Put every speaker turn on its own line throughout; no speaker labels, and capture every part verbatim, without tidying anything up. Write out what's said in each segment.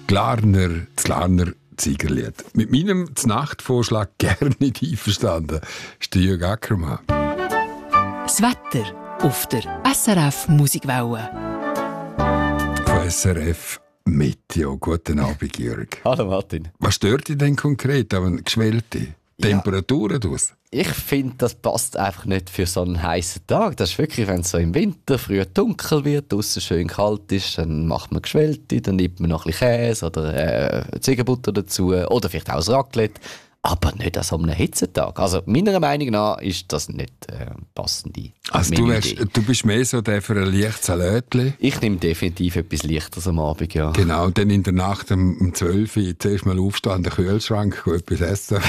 Glarner, das Glarner Siegerlied. Mit meinem Znachtvorschlag gerne nicht einverstanden. Steve Ackermann.
Das Wetter auf der S R F Musikwelle.
Von S R F Meteo. Guten Abend, Jörg.
Hallo Martin.
Was stört dich denn konkret an geschwellte Temperaturen aus?
Ich finde, das passt einfach nicht für so einen heißen Tag. Das ist wirklich, wenn es so im Winter früh dunkel wird, draussen schön kalt ist, dann macht man Geschwellte, dann nimmt man noch ein bisschen Käse oder äh, Ziegenbutter dazu oder vielleicht auch das Raclette. Aber nicht an so einem Hitzetag. Also meiner Meinung nach ist das nicht äh, passende
Also du, wärst, du bist mehr so der für ein leichtes Salätchen?
Ich nehme definitiv etwas Leichteres am Abend, ja.
Genau, dann in der Nacht um, um zwölf Uhr zuerst mal aufstehen, in den Kühlschrank, etwas essen.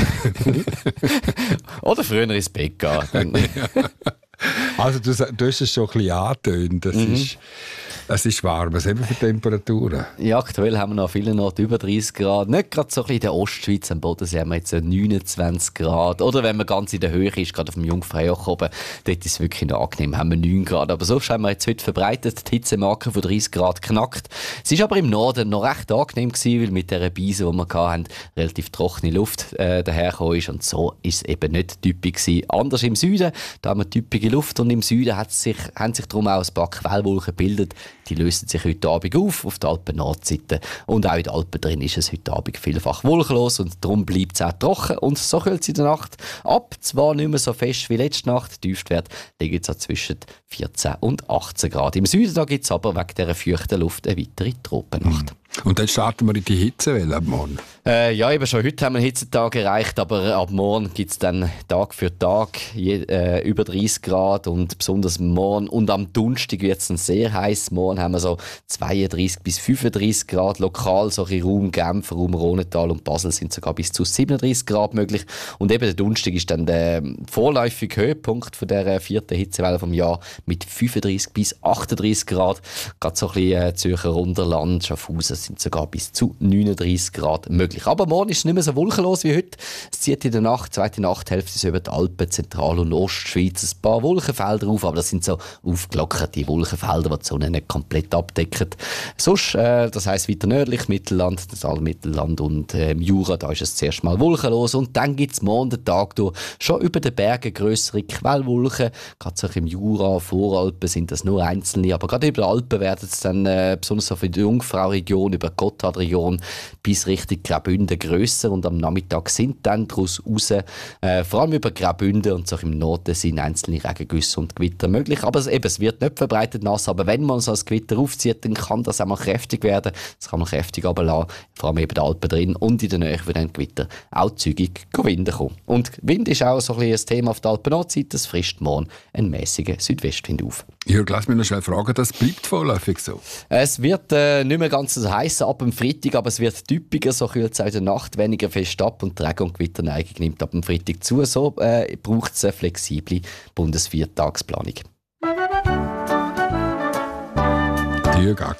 Oder früher ins Bett gehen.
Also du, du hast es schon ein bisschen angetönt. Das mhm. ist... Es ist warm. Was haben wir für Temperaturen?
Ja, aktuell haben wir noch an vielen Orten über dreißig Grad. Nicht gerade so ein bisschen in der Ostschweiz, am Bodensee haben wir jetzt neunundzwanzig Grad. Oder wenn man ganz in der Höhe ist, gerade auf dem Jungfreijoch oben, dort ist es wirklich noch angenehm, haben wir neun Grad. Aber so haben wir jetzt heute verbreitet, die Hitzemarke von dreißig Grad knackt. Es war aber im Norden noch recht angenehm gewesen, weil mit dieser Beise, die wir hatten, relativ trockene Luft äh, dahergekommen ist. Und so ist es eben nicht typisch gewesen. Anders im Süden, da haben wir typische Luft und im Süden hat sich, haben sich darum auch ein paar Quellwolken gebildet. Die lösen sich heute Abend auf, auf der Alpen-Nordseite. Und auch in den Alpen drin ist es heute Abend vielfach wolkenlos und darum bleibt es auch trocken. Und so kühlt es in der Nacht ab. Zwar nicht mehr so fest wie letzte Nacht. Der Tiefstwert liegt so zwischen vierzehn und achtzehn Grad. Im Süden gibt es aber wegen dieser feuchten Luft eine weitere Tropennacht.
Mhm. Und dann starten wir in die Hitzewelle ab morgen.
Äh, ja, eben schon heute haben wir einen Hitzetag erreicht, aber ab morgen gibt es dann Tag für Tag je, äh, über dreißig Grad und besonders morgen und am Donnerstag wird es dann sehr heiß. Morgen haben wir so zweiunddreißig bis fünfunddreißig Grad, lokal so in Raum Genf, Raum Rhonethal und Basel sind sogar bis zu siebenunddreißig Grad möglich. Und eben der Donnerstag ist dann der vorläufige Höhepunkt von der vierten Hitzewelle vom Jahr mit fünfunddreißig bis achtunddreißig Grad. Gerade so ein bisschen äh, Zürcher Runterland, Schaffhausen sind sogar bis zu neununddreißig Grad möglich. Aber morgen ist es nicht mehr so wolkenlos wie heute. Es zieht in der Nacht, zweite Nachthälfte so über die Alpen, Zentral- und Ostschweiz ein paar Wolkenfelder auf, aber das sind so aufgelockerte Wolkenfelder, die die Sonne nicht komplett abdecken. Sonst, äh, das heisst weiter nördlich, Mittelland, das Allmittelland und äh, im Jura, da ist es zuerst mal wolkenlos und dann gibt es morgen den Tag durch schon über den Bergen grössere Quellwolken. Gerade so im Jura, Voralpen sind das nur einzelne, aber gerade über die Alpen werden es dann äh, besonders so für die Jungfrau-Region, über die Gotthardregion bis Richtung Graubünden grösser und am Nachmittag sind dann daraus raus, äh, vor allem über Graubünden und so im Norden sind einzelne Regengüsse und Gewitter möglich. Aber es, eben, es wird nicht verbreitet nass, aber wenn man so ein Gewitter aufzieht, dann kann das auch mal kräftig werden. Das kann man kräftig runterlassen, vor allem eben in den Alpen drin und in der Nähe von den Gewitter auch zügig Winde kommen. Und Wind ist auch so ein, ein Thema auf der Alpen-Nordseite, es frischt morgen einen mäßigen Südwestwind auf.
Jörg, lass mich noch schnell fragen, das bleibt vorläufig so?
Es wird äh, nicht mehr ganz so heiß ab dem Freitag, aber es wird typischer, so kühlt es auch in der Nacht weniger fest ab und die Regen- und Gewitterneigung nimmt ab dem Freitag zu. So äh, braucht es eine flexible Bundesviertagsplanung.
Jörg